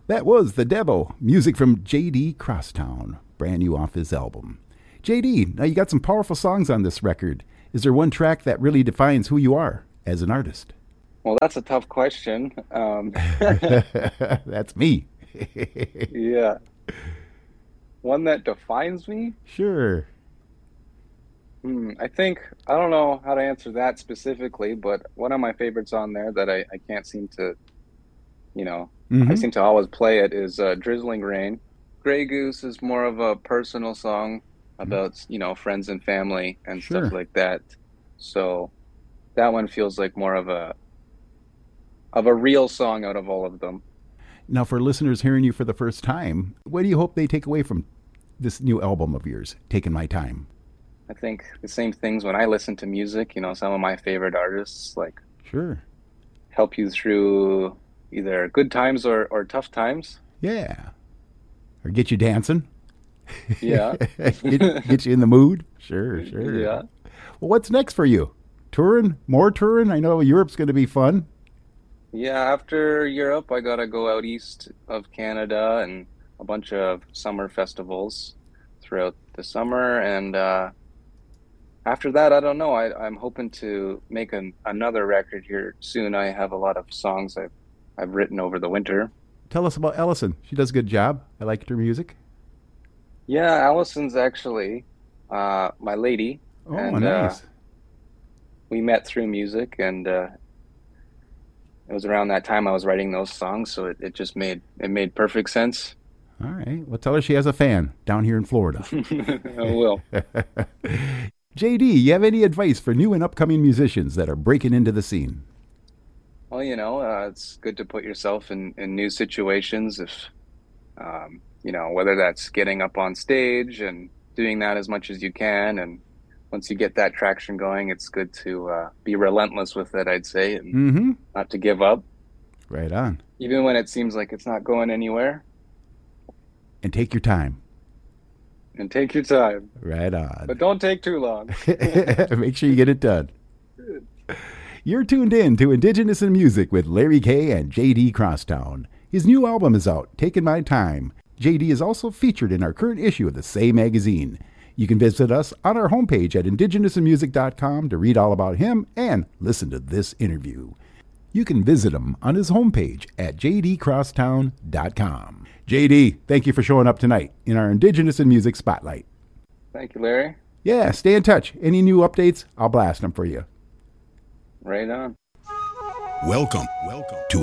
That was The Devo, music from J.D. Crosstown, brand new off his album. J.D., now you got some powerful songs on this record. Is there one track that really defines who you are as an artist? Well, that's a tough question. That's me. Yeah, one that defines me? Sure. I think I don't know how to answer that specifically, but one of my favorites on there that I can't seem to, you know, I Mm-hmm. seem to always play it is Drizzling Rain. Grey Goose is more of a personal song about, friends and family and stuff Sure. like that. So that one feels like more of a real song out of all of them. Now, for listeners hearing you for the first time, what do you hope they take away from this new album of yours, Taking My Time? I think the same things when I listen to music, some of my favorite artists like Sure. help you through either good times or tough times. Yeah. Or get you dancing. Yeah. get you in the mood. Sure, sure. Yeah. Well, what's next for you? Touring? More touring? I know Europe's going to be fun. Yeah, after Europe, I gotta go out east of Canada and a bunch of summer festivals throughout the summer. And after that, I don't know. I'm hoping to make another record here soon. I have a lot of songs I've written over the winter. Tell us about Ellison. She does a good job. I liked her music. Yeah, Allison's actually my lady, Oh, and nice. we met through music, and it was around that time I was writing those songs, so it just made perfect sense. All right. Well, tell her she has a fan down here in Florida. I will. JD, you have any advice for new and upcoming musicians that are breaking into the scene? Well, it's good to put yourself in new situations if, whether that's getting up on stage and doing that as much as you can. And once you get that traction going, it's good to be relentless with it, I'd say, and Mm-hmm. not to give up, Right on. even when it seems like it's not going anywhere. And take your time. And take your time, Right but on. don't take too long. Make sure you get it done. You're tuned in to Indigenous in Music with Larry K and JD Crosstown. His new album is out, Taking My Time. JD is also featured in our current issue of the Say magazine. You can visit us on our homepage at indigenousinmusic.com to read all about him and listen to this interview. You can visit him on his homepage at jdcrosstown.com. JD, thank you for showing up tonight in our Indigenous in Music Spotlight. Thank you, Larry. Yeah, stay in touch. Any new updates, I'll blast them for you. Right on. Welcome to